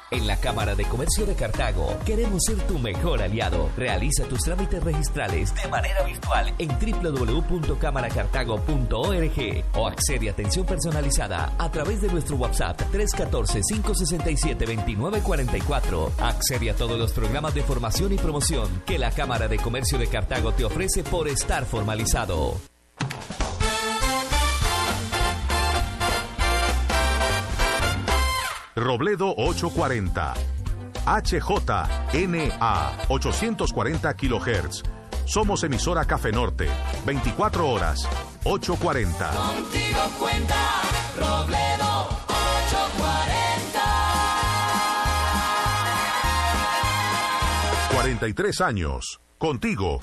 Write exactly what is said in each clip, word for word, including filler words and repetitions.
En la Cámara de Comercio de Cartago queremos ser tu mejor aliado. Realiza tus trámites registrales de manera virtual en doble u doble u doble u punto cámara cartago punto org o accede a atención personalizada a través de nuestro WhatsApp tres uno cuatro, cinco seis siete, dos nueve cuatro cuatro. Accede a todos los programas de formación y promoción que la Cámara de Comercio de Cartago te ofrece por estar formalizado. Robledo ochocientos cuarenta, H J N A ochocientos cuarenta kilohertz. Somos emisora Café Norte, veinticuatro horas, ochocientos cuarenta. Contigo cuenta Robledo ochocientos cuarenta. cuarenta y tres años, contigo.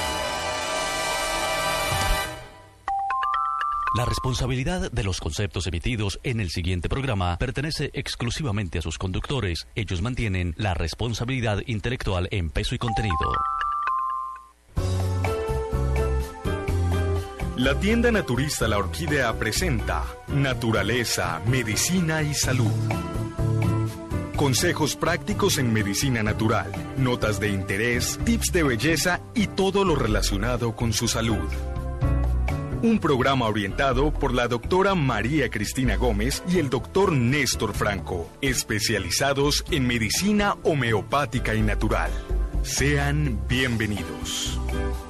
La responsabilidad de los conceptos emitidos en el siguiente programa pertenece exclusivamente a sus conductores. Ellos mantienen la responsabilidad intelectual en peso y contenido. La tienda naturista La Orquídea presenta Naturaleza, Medicina y Salud. Consejos prácticos en medicina natural, notas de interés, tips de belleza y todo lo relacionado con su salud. Un programa orientado por la doctora María Cristina Gómez y el doctor Néstor Franco, especializados en medicina homeopática y natural. Sean bienvenidos.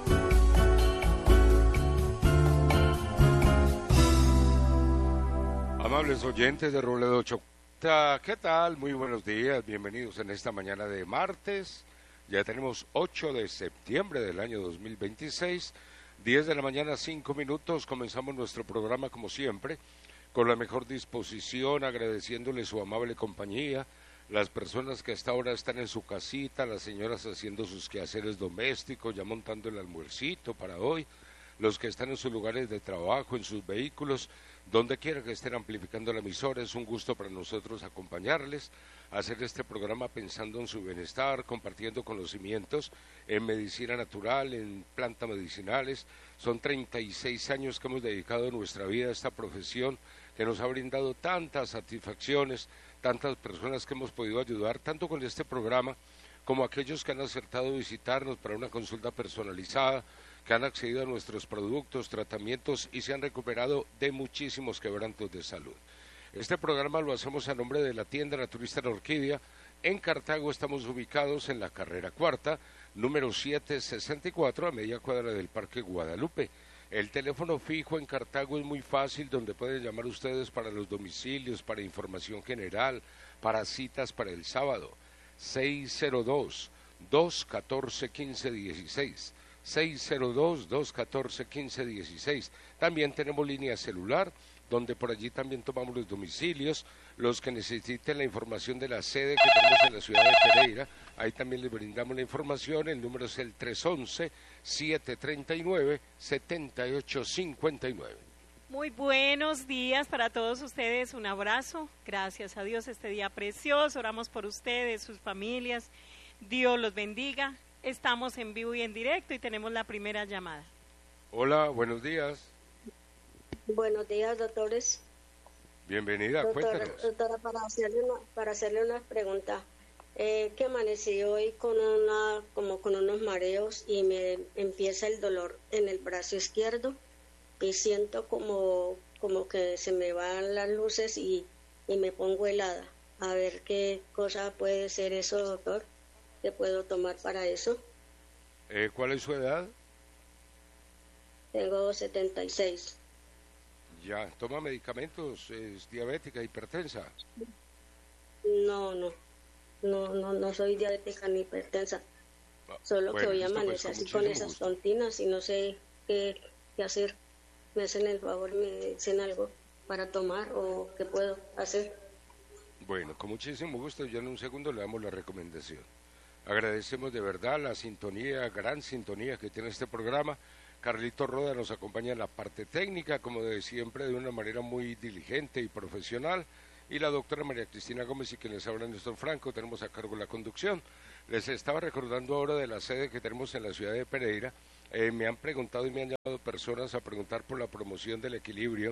Amables oyentes de Robledo ochocientos cuarenta, ¿qué tal? Muy buenos días, bienvenidos en esta mañana de martes. Ya tenemos ocho de septiembre del año dos mil veintiséis. diez de la mañana, cinco minutos, comenzamos nuestro programa como siempre, con la mejor disposición, agradeciéndole su amable compañía, las personas que hasta ahora están en su casita, las señoras haciendo sus quehaceres domésticos, ya montando el almuercito para hoy, los que están en sus lugares de trabajo, en sus vehículos, donde quiera que estén amplificando la emisora, es un gusto para nosotros acompañarles, hacer este programa pensando en su bienestar, compartiendo conocimientos en medicina natural, en plantas medicinales. Son treinta y seis años que hemos dedicado nuestra vida a esta profesión que nos ha brindado tantas satisfacciones, tantas personas que hemos podido ayudar, tanto con este programa como aquellos que han acertado a visitarnos para una consulta personalizada, que han accedido a nuestros productos, tratamientos y se han recuperado de muchísimos quebrantos de salud. Este programa lo hacemos a nombre de la tienda naturista La Orquídea. En Cartago estamos ubicados en la carrera cuarta, número setecientos sesenta y cuatro, a media cuadra del Parque Guadalupe. El teléfono fijo en Cartago es muy fácil, donde pueden llamar ustedes para los domicilios, para información general, para citas para el sábado. seis cero dos, dos uno cuatro, uno cinco uno seis. seis cero dos, dos uno cuatro, uno cinco uno seis. También tenemos línea celular, donde por allí también tomamos los domicilios, los que necesiten la información de la sede que tenemos en la ciudad de Pereira, ahí también les brindamos la información, el número es el tres once, siete treinta y nueve, setenta y ocho cincuenta y nueve. Muy buenos días para todos ustedes, un abrazo, gracias a Dios este día precioso, oramos por ustedes, sus familias, Dios los bendiga, estamos en vivo y en directo y tenemos la primera llamada. Hola, buenos días. Buenos días, doctores. Bienvenida, Doctora, cuéntanos. Doctora, para hacerle una, para hacerle una pregunta, eh, que amanecí hoy con una, como con unos mareos y me empieza el dolor en el brazo izquierdo y siento como, como que se me van las luces y, y me pongo helada. A ver qué cosa puede ser eso, doctor, que puedo tomar para eso. Eh, ¿Cuál es su edad? Tengo setenta y seis. Ya, ¿toma medicamentos? ¿Es diabética, hipertensa? No, no, no, no, no soy diabética ni hipertensa. Solo bueno, que hoy amanece pues, así con esas gusto. tontinas y no sé qué, qué hacer. Me hacen el favor, me dicen algo para tomar o qué puedo hacer. Bueno, con muchísimo gusto, ya en un segundo le damos la recomendación. Agradecemos de verdad la sintonía, gran sintonía que tiene este programa. Carlito Roda nos acompaña en la parte técnica, como de siempre, de una manera muy diligente y profesional. Y la doctora María Cristina Gómez y quien les habla Néstor Franco, tenemos a cargo la conducción. Les estaba recordando ahora de la sede que tenemos en la ciudad de Pereira. Eh, me han preguntado y me han llamado personas a preguntar por la promoción del equilibrio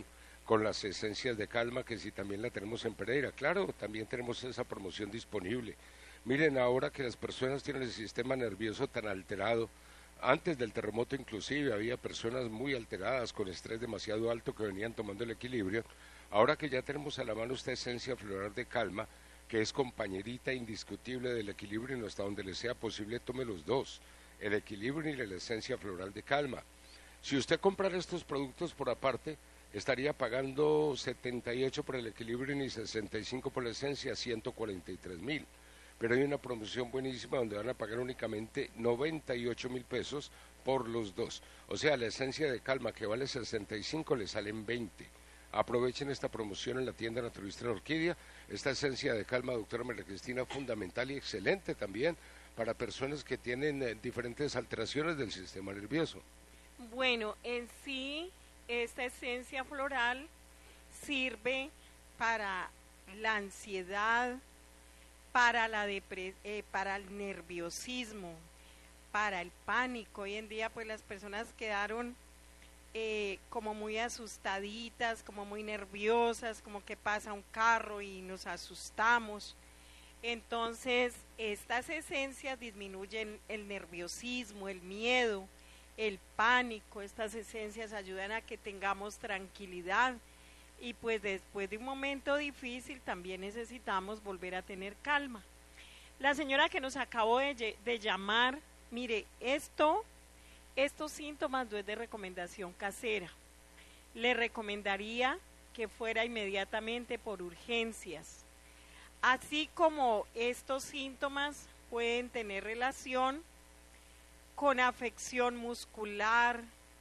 con las esencias de calma, que si también la tenemos en Pereira. Claro, también tenemos esa promoción disponible. Miren, ahora que las personas tienen el sistema nervioso tan alterado, antes del terremoto inclusive había personas muy alteradas, con estrés demasiado alto, que venían tomando el equilibrio. Ahora que ya tenemos a la mano esta esencia floral de calma, que es compañerita indiscutible del equilibrio, y hasta donde le sea posible tome los dos, el equilibrio y la esencia floral de calma. Si usted comprara estos productos por aparte, estaría pagando setenta y ocho por el equilibrio y sesenta y cinco por la esencia, ciento cuarenta y tres mil. Pero hay una promoción buenísima donde van a pagar únicamente noventa y ocho mil pesos por los dos. O sea, la esencia de calma, que vale sesenta y cinco, le salen veinte. Aprovechen esta promoción en la tienda Naturista en Orquídea. Esta esencia de calma, doctora María Cristina, fundamental y excelente también para personas que tienen eh, diferentes alteraciones del sistema nervioso. Bueno, en sí, esta esencia floral sirve para la ansiedad, para, la depre eh, para el nerviosismo, para el pánico. Hoy en día pues las personas quedaron eh, como muy asustaditas, como muy nerviosas, como que pasa un carro y nos asustamos. Entonces estas esencias disminuyen el nerviosismo, el miedo, el pánico. Estas esencias ayudan a que tengamos tranquilidad. Y pues después de un momento difícil también necesitamos volver a tener calma. La señora que nos acabó de, de llamar, mire, esto, estos síntomas no es de recomendación casera. Le recomendaría que fuera inmediatamente por urgencias. Así como estos síntomas pueden tener relación con afección muscular,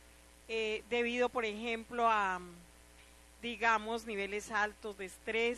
eh, debido por ejemplo a, digamos, niveles altos de estrés.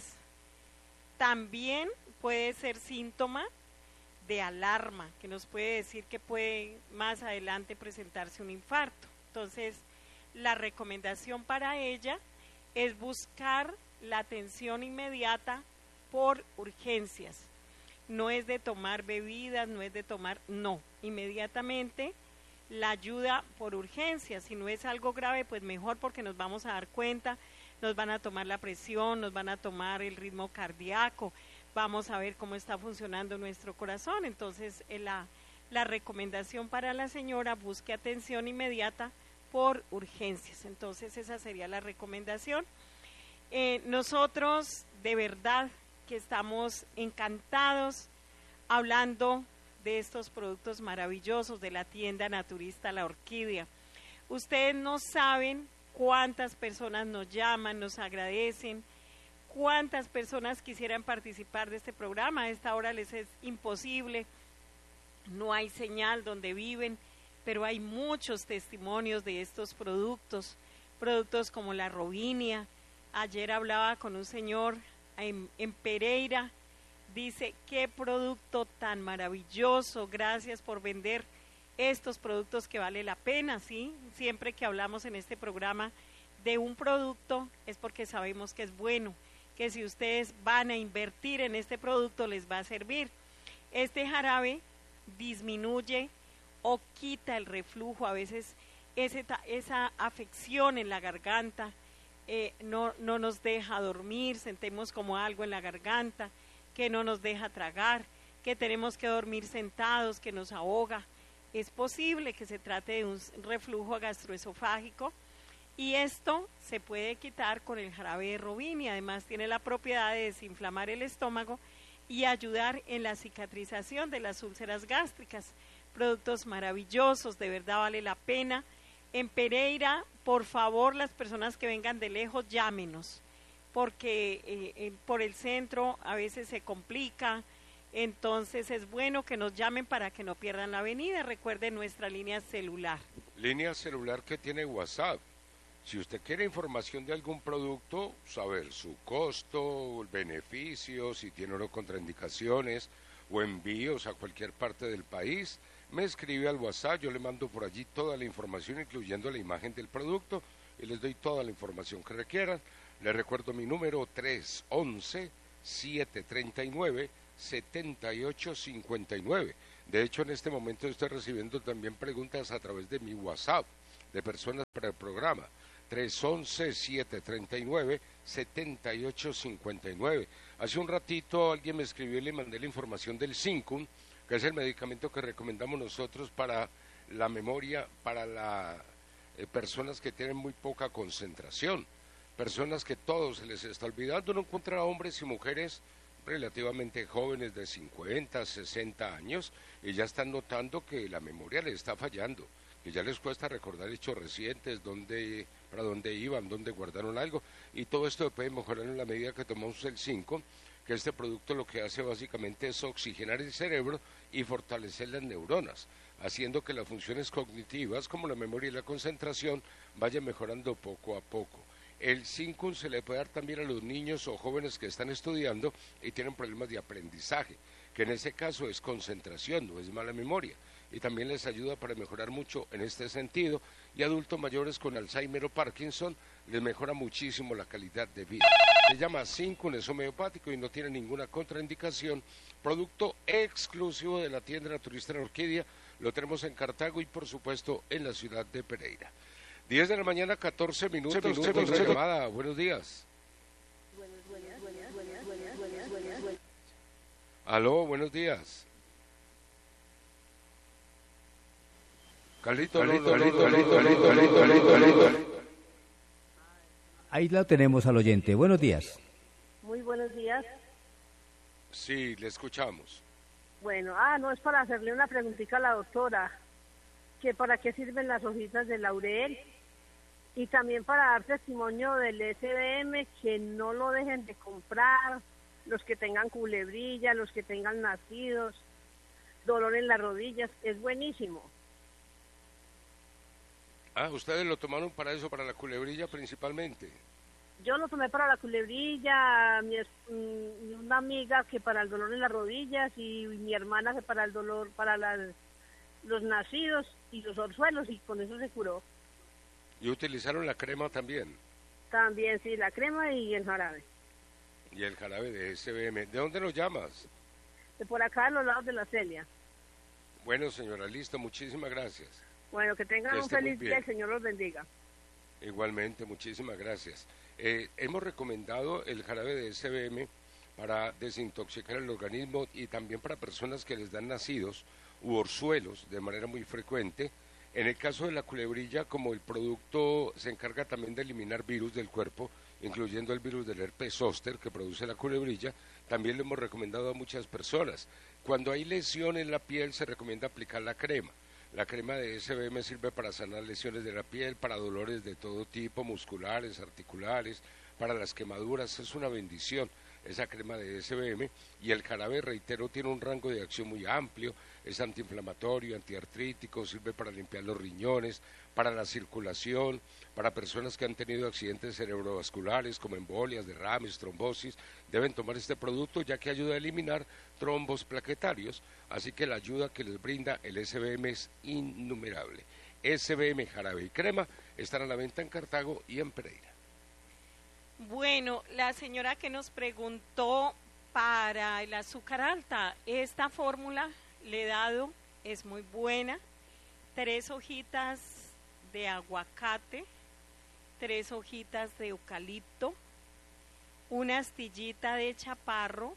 También puede ser síntoma de alarma, que nos puede decir que puede más adelante presentarse un infarto. Entonces, la recomendación para ella es buscar la atención inmediata por urgencias. No es de tomar bebidas, no es de tomar, no, inmediatamente la ayuda por urgencias. Si no es algo grave, pues mejor, porque nos vamos a dar cuenta. Nos van a tomar la presión, nos van a tomar el ritmo cardíaco, vamos a ver cómo está funcionando nuestro corazón. Entonces, eh, la, la recomendación para la señora, busque atención inmediata por urgencias. Entonces, esa sería la recomendación. Eh, nosotros, de verdad, que estamos encantados hablando de estos productos maravillosos de la tienda Naturista La Orquídea. Ustedes no saben cuántas personas nos llaman, nos agradecen, cuántas personas quisieran participar de este programa. A esta hora les es imposible, no hay señal donde viven, pero hay muchos testimonios de estos productos, productos como la Robinia. Ayer hablaba con un señor en, en Pereira, dice, qué producto tan maravilloso, gracias por vender estos productos que vale la pena, ¿sí? Siempre que hablamos en este programa de un producto es porque sabemos que es bueno, que si ustedes van a invertir en este producto les va a servir. Este jarabe disminuye o quita el reflujo, a veces ese, esa afección en la garganta eh, no, no nos deja dormir, sentimos como algo en la garganta, que no nos deja tragar, que tenemos que dormir sentados, que nos ahoga. Es posible que se trate de un reflujo gastroesofágico y esto se puede quitar con el jarabe de Robinia. Además tiene la propiedad de desinflamar el estómago y ayudar en la cicatrización de las úlceras gástricas. Productos maravillosos, de verdad vale la pena. En Pereira, por favor, las personas que vengan de lejos, llámenos, porque eh, eh, por el centro a veces se complica. Entonces es bueno que nos llamen para que no pierdan la avenida. Recuerden nuestra línea celular. Línea celular que tiene WhatsApp. Si usted quiere información de algún producto, saber su costo, el beneficio, si tiene o no contraindicaciones o envíos a cualquier parte del país, me escribe al WhatsApp, yo le mando por allí toda la información, incluyendo la imagen del producto, y les doy toda la información que requieran. Les recuerdo mi número tres once, siete treinta y nueve, setenta y ocho cincuenta y nueve. De hecho, en este momento estoy recibiendo también preguntas a través de mi WhatsApp de personas para el programa. tres once, siete treinta y nueve, setenta y ocho cincuenta y nueve. Hace un ratito alguien me escribió y le mandé la información del Zincum, que es el medicamento que recomendamos nosotros para la memoria, para las eh, personas que tienen muy poca concentración, personas que todo se les está olvidando. Uno encuentra hombres y mujeres relativamente jóvenes de cincuenta, sesenta años y ya están notando que la memoria les está fallando, que ya les cuesta recordar hechos recientes, dónde, para dónde iban, dónde guardaron algo, y todo esto puede mejorar en la medida que tomamos el Zincum, que este producto lo que hace básicamente es oxigenar el cerebro y fortalecer las neuronas, haciendo que las funciones cognitivas, como la memoria y la concentración, vayan mejorando poco a poco. El Zincum se le puede dar también a los niños o jóvenes que están estudiando y tienen problemas de aprendizaje, que en ese caso es concentración, no es mala memoria, y también les ayuda para mejorar mucho en este sentido, y adultos mayores con Alzheimer o Parkinson les mejora muchísimo la calidad de vida. Se llama Zincum, es homeopático y no tiene ninguna contraindicación, producto exclusivo de la tienda naturista La Orquídea, lo tenemos en Cartago y por supuesto en la ciudad de Pereira. diez de la mañana, catorce minutos, minutos de llamada, buenos días. Aló, buenos días. Carlito, Carlito, Carlito, Carlito, Carlito, Carlito, Carlito, Carlito. Ahí lo tenemos al oyente. Buenos días. Muy buenos días. Sí, le escuchamos. Bueno, ah, no, es para hacerle una preguntita a la doctora, que para qué sirven las hojitas de laurel, y también para dar testimonio del S B M, que no lo dejen de comprar, los que tengan culebrilla, los que tengan nacidos, dolor en las rodillas, es buenísimo. Ah, ¿ustedes lo tomaron para eso, para la culebrilla principalmente? Yo lo tomé para la culebrilla, mi, una amiga que para el dolor en las rodillas y mi hermana que para el dolor, para las, los nacidos y los orzuelos, y con eso se curó. ¿Y utilizaron la crema también? También, sí, la crema y el jarabe. Y el jarabe de S B M. ¿De dónde lo llamas? De por acá, a los lados de la Celia. Bueno, señora, listo, muchísimas gracias. Bueno, que tengan que un feliz día, el Señor los bendiga. Igualmente, muchísimas gracias. Eh, hemos recomendado el jarabe de S B M para desintoxicar el organismo y también para personas que les dan nacidos u orzuelos de manera muy frecuente. En el caso de la culebrilla, como el producto se encarga también de eliminar virus del cuerpo, incluyendo el virus del herpes zóster que produce la culebrilla, también lo hemos recomendado a muchas personas. Cuando hay lesión en la piel se recomienda aplicar la crema. La crema de S B M sirve para sanar lesiones de la piel, para dolores de todo tipo, musculares, articulares, para las quemaduras. Es una bendición esa crema de S B M, y el jarabe, reitero, tiene un rango de acción muy amplio, es antiinflamatorio, antiartrítico, sirve para limpiar los riñones, para la circulación, para personas que han tenido accidentes cerebrovasculares como embolias, derrames, trombosis, deben tomar este producto ya que ayuda a eliminar trombos plaquetarios, así que la ayuda que les brinda el S B M es innumerable. S B M jarabe y crema están a la venta en Cartago y en Pereira. Bueno, la señora que nos preguntó para el azúcar alta, esta fórmula le he dado, es muy buena, tres hojitas de aguacate, tres hojitas de eucalipto, una astillita de chaparro,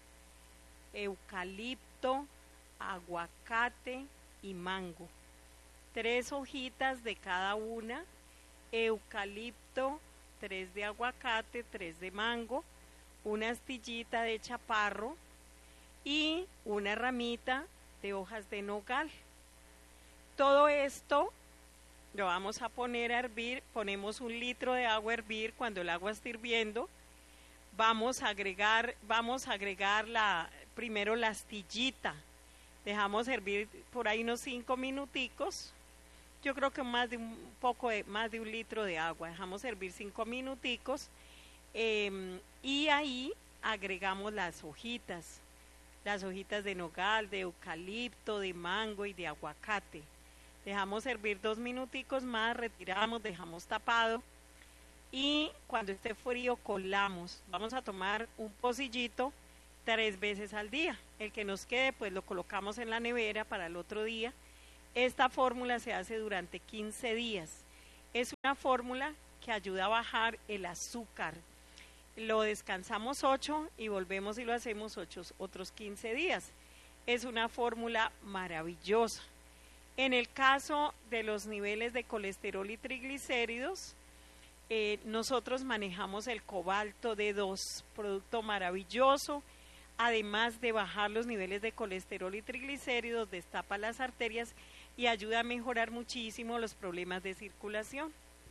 eucalipto, aguacate y mango, tres hojitas de cada una, eucalipto, tres de aguacate, tres de mango, una astillita de chaparro y una ramita de hojas de nogal. Todo esto lo vamos a poner a hervir, ponemos un litro de agua a hervir. Cuando el agua esté hirviendo, vamos a agregar, vamos a agregar la, primero la astillita, dejamos hervir por ahí unos cinco minuticos. Yo creo que más de un poco de, más de un litro de agua, dejamos hervir cinco minuticos eh, y ahí agregamos las hojitas, las hojitas de nogal, de eucalipto, de mango y de aguacate. Dejamos hervir dos minuticos más, retiramos, dejamos tapado y cuando esté frío colamos. Vamos a tomar un pocillito tres veces al día. El que nos quede pues lo colocamos en la nevera para el otro día. Esta fórmula se hace durante quince días. Es una fórmula que ayuda a bajar el azúcar. Lo descansamos ocho y volvemos y lo hacemos ocho, otros quince días. Es una fórmula maravillosa. En el caso de los niveles de colesterol y triglicéridos, eh, nosotros manejamos el cobalto D dos, producto maravilloso. Además de bajar los niveles de colesterol y triglicéridos, destapa las arterias y ayuda a mejorar muchísimo los problemas de circulación.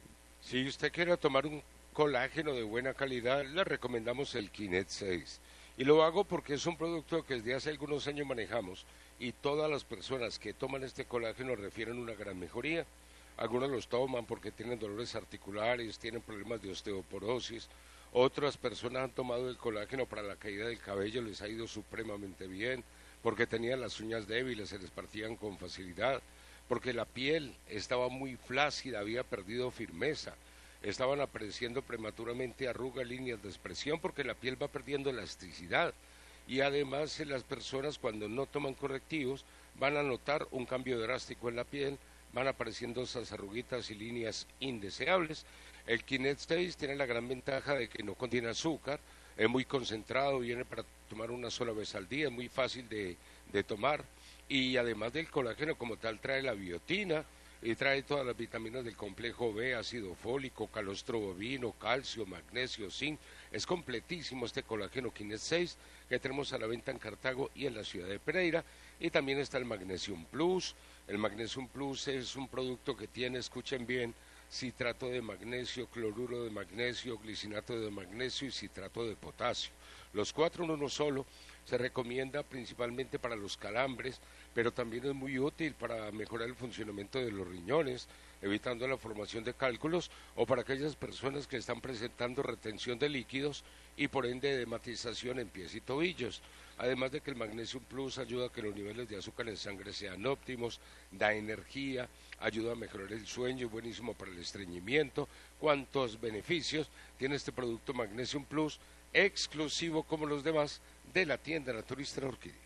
Si usted quiere tomar un colágeno de buena calidad, le recomendamos el Kinet seis. Y lo hago porque es un producto que desde hace algunos años manejamos y todas las personas que toman este colágeno refieren una gran mejoría. Algunos los toman porque tienen dolores articulares, tienen problemas de osteoporosis. Otras personas han tomado el colágeno para la caída del cabello, les ha ido supremamente bien, porque tenían las uñas débiles, se les partían con facilidad, porque la piel estaba muy flácida, había perdido firmeza, estaban apareciendo prematuramente arrugas, líneas de expresión, porque la piel va perdiendo elasticidad. Y además las personas cuando no toman correctivos van a notar un cambio drástico en la piel, van apareciendo esas arruguitas y líneas indeseables. El Kinet seis tiene la gran ventaja de que no contiene azúcar, es muy concentrado, viene para tomar una sola vez al día, es muy fácil de, de tomar, y además del colágeno como tal trae la biotina y trae todas las vitaminas del complejo B, ácido fólico, calostro bovino, calcio, magnesio, zinc. Es completísimo este colágeno Kinet seis que tenemos a la venta en Cartago y en la ciudad de Pereira. Y también está el Magnesium Plus. El Magnesium Plus es un producto que tiene, escuchen bien, citrato de magnesio, cloruro de magnesio, glicinato de magnesio y citrato de potasio. Los cuatro en uno solo. Se recomienda principalmente para los calambres, pero también es muy útil para mejorar el funcionamiento de los riñones, evitando la formación de cálculos, o para aquellas personas que están presentando retención de líquidos y por ende edematización en pies y tobillos. Además de que el Magnesium Plus ayuda a que los niveles de azúcar en sangre sean óptimos, da energía, ayuda a mejorar el sueño, es buenísimo para el estreñimiento. ¿Cuántos beneficios tiene este producto Magnesium Plus, exclusivo como los demás de la tienda naturista La Orquídea?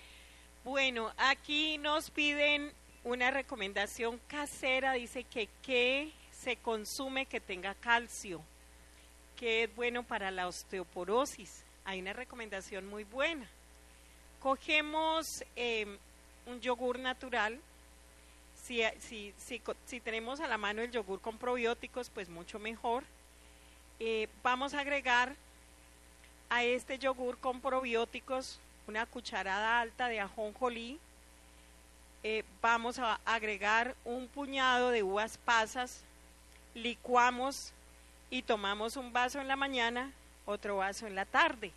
Bueno, aquí nos piden una recomendación casera, dice que qué se consume que tenga calcio, que es bueno para la osteoporosis. Hay una recomendación muy buena. Cogemos eh, un yogur natural. Si, si, si, si tenemos a la mano el yogur con probióticos, pues mucho mejor. Eh, vamos a agregar a este yogur con probióticos una cucharada alta de ajonjolí. Eh, vamos a agregar un puñado de uvas pasas, licuamos y tomamos un vaso en la mañana, otro vaso en la tarde.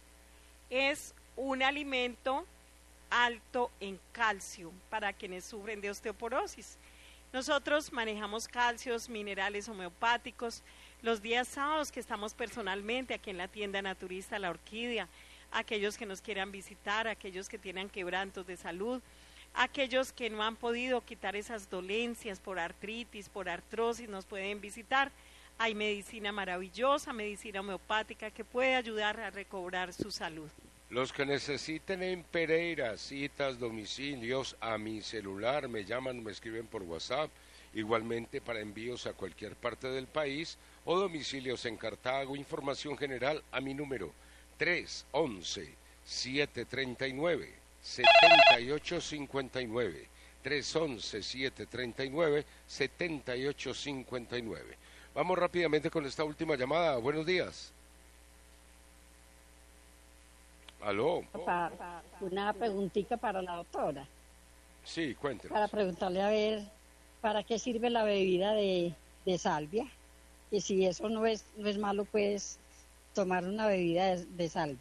Es un alimento alto en calcio para quienes sufren de osteoporosis. Nosotros manejamos calcios, minerales homeopáticos. Los días sábados que estamos personalmente aquí en la tienda naturista La Orquídea, aquellos que nos quieran visitar, aquellos que tienen quebrantos de salud, aquellos que no han podido quitar esas dolencias por artritis, por artrosis, nos pueden visitar. Hay medicina maravillosa, medicina homeopática que puede ayudar a recobrar su salud. Los que necesiten en Pereira citas, domicilios, a mi celular, me llaman, me escriben por WhatsApp, igualmente para envíos a cualquier parte del país, o domicilios en Cartago, información general a mi número tres once, siete treinta y nueve, setenta y ocho cincuenta y nueve, tres once, siete treinta y nueve, setenta y ocho cincuenta y nueve. Vamos rápidamente con esta última llamada. Buenos días. Aló. Una preguntita para la doctora. Sí, cuéntenos. Para preguntarle a ver, ¿para qué sirve la bebida de, de salvia? Y si eso no es, no es malo, pues tomar una bebida de, de salvia.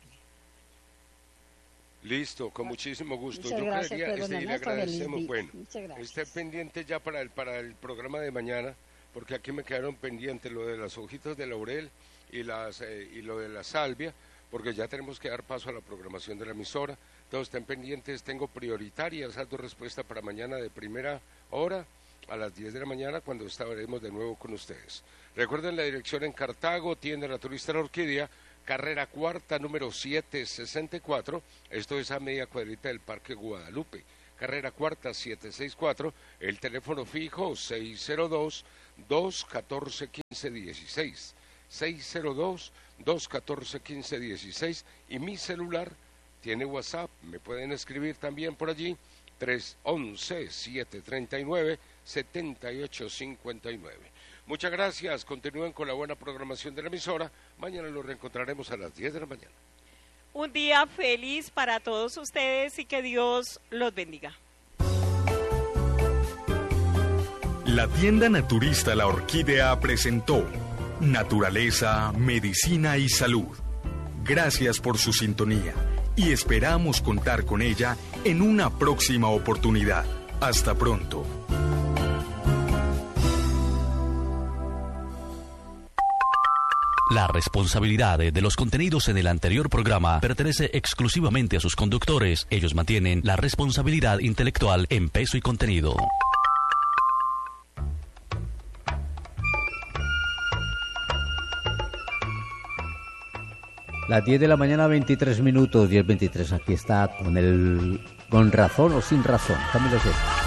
Listo, con muchísimo gusto. Muchas Yo gracias, creería, este, y le agradecemos. Bueno, esté pendiente ya para el, para el programa de mañana, porque aquí me quedaron pendientes lo de las hojitas de laurel y, las, eh, y lo de la salvia, porque ya tenemos que dar paso a la programación de la emisora. Todos estén pendientes, tengo prioritarias esas dos respuestas para mañana de primera hora a las diez de la mañana, cuando estaremos de nuevo con ustedes. Recuerden la dirección en Cartago, tienda naturista La Orquídea, carrera cuarta, número setecientos sesenta y cuatro, esto es a media cuadrita del Parque Guadalupe. Carrera cuarta, setecientos sesenta y cuatro, el teléfono fijo seis cero dos, dos uno cuatro, uno cinco uno seis. seis cero dos, dos uno cuatro, uno cinco uno seis. Y mi celular tiene WhatsApp, me pueden escribir también por allí, tres once, siete treinta y nueve, setenta y ocho cincuenta y nueve. Muchas gracias, continúen con la buena programación de la emisora. Mañana los reencontraremos a las diez de la mañana. Un día feliz para todos ustedes y que Dios los bendiga. La tienda naturista La Orquídea presentó Naturaleza, Medicina y Salud. Gracias por su sintonía y esperamos contar con ella en una próxima oportunidad. Hasta pronto. La responsabilidad de los contenidos en el anterior programa pertenece exclusivamente a sus conductores. Ellos mantienen la responsabilidad intelectual en peso y contenido. Las diez de la mañana, veintitrés minutos, diez veintitrés. Aquí está con el con razón o sin razón. Camilo Sesto.